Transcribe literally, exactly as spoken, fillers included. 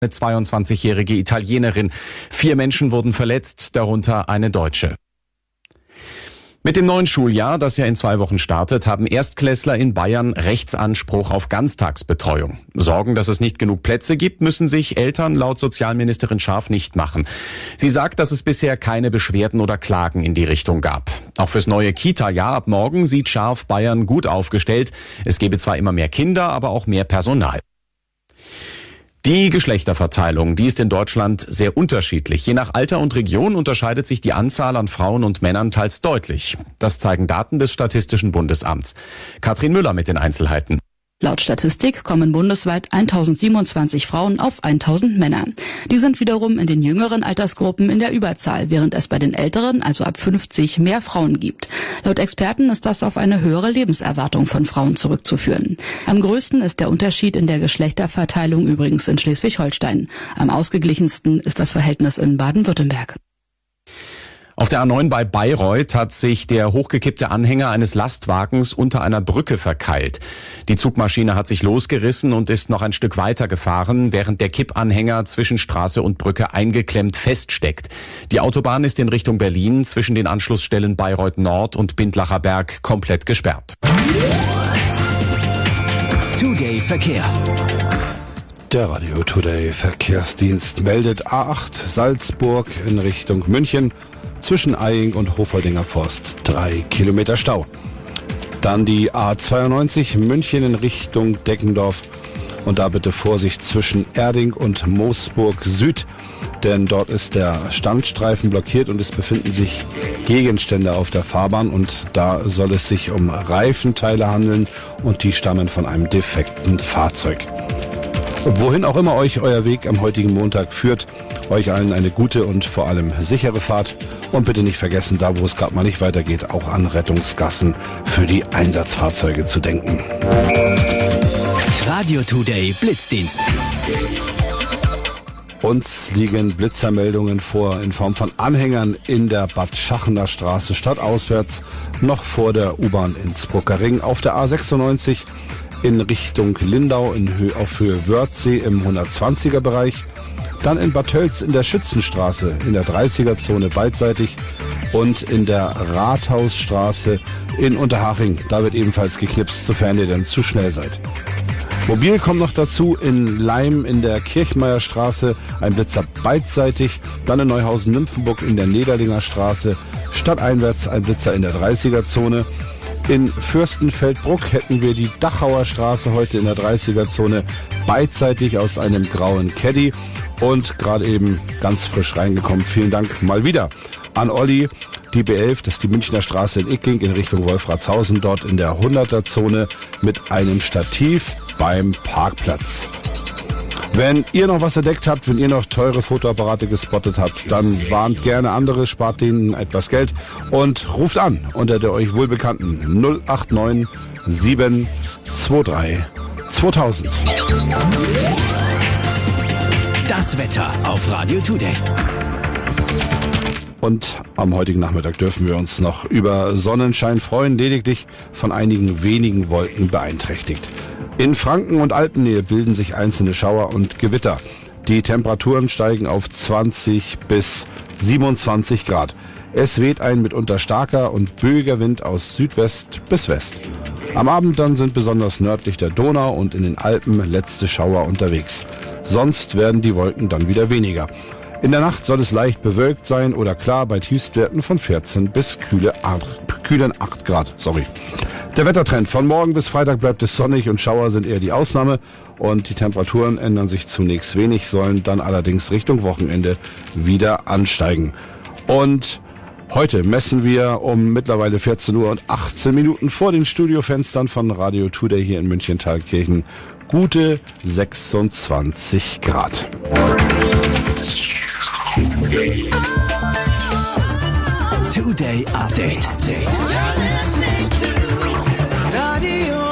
Eine zweiundzwanzigjährige Italienerin. Vier Menschen wurden verletzt, darunter eine Deutsche. Mit dem neuen Schuljahr, das ja in zwei Wochen startet, haben Erstklässler in Bayern Rechtsanspruch auf Ganztagsbetreuung. Sorgen, dass es nicht genug Plätze gibt, müssen sich Eltern laut Sozialministerin Scharf nicht machen. Sie sagt, dass es bisher keine Beschwerden oder Klagen in die Richtung gab. Auch fürs neue Kita-Jahr ab morgen sieht Scharf Bayern gut aufgestellt. Es gebe zwar immer mehr Kinder, aber auch mehr Personal. Die Geschlechterverteilung, die ist in Deutschland sehr unterschiedlich. Je nach Alter und Region unterscheidet sich die Anzahl an Frauen und Männern teils deutlich. Das zeigen Daten des Statistischen Bundesamts. Katrin Müller mit den Einzelheiten. Laut Statistik kommen bundesweit tausendsiebenundzwanzig Frauen auf tausend Männer. Die sind wiederum in den jüngeren Altersgruppen in der Überzahl, während es bei den älteren, also ab fünfzig, mehr Frauen gibt. Laut Experten ist das auf eine höhere Lebenserwartung von Frauen zurückzuführen. Am größten ist der Unterschied in der Geschlechterverteilung übrigens in Schleswig-Holstein. Am ausgeglichensten ist das Verhältnis in Baden-Württemberg. Auf der A neun bei Bayreuth hat sich der hochgekippte Anhänger eines Lastwagens unter einer Brücke verkeilt. Die Zugmaschine hat sich losgerissen und ist noch ein Stück weiter gefahren, während der Kippanhänger zwischen Straße und Brücke eingeklemmt feststeckt. Die Autobahn ist in Richtung Berlin zwischen den Anschlussstellen Bayreuth Nord und Bindlacher Berg komplett gesperrt. Today Verkehr. Der Radio Today Verkehrsdienst meldet A acht Salzburg in Richtung München. Zwischen Eying und Hofoldinger Forst drei Kilometer Stau. Dann die A zweiundneunzig München in Richtung Deckendorf. Und da bitte Vorsicht zwischen Erding und Moosburg Süd, denn dort ist der Standstreifen blockiert und es befinden sich Gegenstände auf der Fahrbahn und da soll es sich um Reifenteile handeln und die stammen von einem defekten Fahrzeug. Wohin auch immer euch euer Weg am heutigen Montag führt, euch allen eine gute und vor allem sichere Fahrt und bitte nicht vergessen, da wo es gerade mal nicht weitergeht, auch an Rettungsgassen für die Einsatzfahrzeuge zu denken. Radio Today Blitzdienst. Uns liegen Blitzermeldungen vor in Form von Anhängern in der Bad Schachener Straße stadtauswärts, noch vor der U-Bahn Innsbrucker Ring, auf der A sechsundneunzig in Richtung Lindau in Höhe, auf Höhe Wörthsee im hundertzwanziger Bereich. Dann in Bad Tölz in der Schützenstraße in der dreißiger Zone beidseitig und in der Rathausstraße in Unterhaching. Da wird ebenfalls geknipst, sofern ihr denn zu schnell seid. Mobil kommt noch dazu in Leim in der Kirchmeierstraße, ein Blitzer beidseitig. Dann in Neuhausen-Nymphenburg in der Nederlinger Straße, stadteinwärts ein Blitzer in der dreißiger Zone. In Fürstenfeldbruck hätten wir die Dachauer Straße heute in der dreißiger Zone beidseitig aus einem grauen Caddy. Und gerade eben ganz frisch reingekommen. Vielen Dank mal wieder an Olli. Die B elf, das ist die Münchner Straße in Icking in Richtung Wolfratshausen, dort in der hunderter Zone mit einem Stativ beim Parkplatz. Wenn ihr noch was entdeckt habt, wenn ihr noch teure Fotoapparate gespottet habt, dann warnt gerne andere, spart denen etwas Geld und ruft an unter der euch wohlbekannten null acht neun sieben zwei drei zweitausend. Das Wetter auf Radio Today. Und am heutigen Nachmittag dürfen wir uns noch über Sonnenschein freuen, lediglich von einigen wenigen Wolken beeinträchtigt. In Franken und Alpennähe bilden sich einzelne Schauer und Gewitter. Die Temperaturen steigen auf zwanzig bis siebenundzwanzig Grad. Es weht ein mitunter starker und böiger Wind aus Südwest bis West. Am Abend dann sind besonders nördlich der Donau und in den Alpen letzte Schauer unterwegs. Sonst werden die Wolken dann wieder weniger. In der Nacht soll es leicht bewölkt sein oder klar bei Tiefstwerten von vierzehn bis kühle acht, kühlen acht Grad. Sorry. Der Wettertrend von morgen bis Freitag bleibt es sonnig und Schauer sind eher die Ausnahme und die Temperaturen ändern sich zunächst wenig, sollen dann allerdings Richtung Wochenende wieder ansteigen. Und heute messen wir um mittlerweile vierzehn Uhr und achtzehn Minuten vor den Studiofenstern von Radio Today hier in München-Thalkirchen gute sechsundzwanzig Grad. Today Update. Radio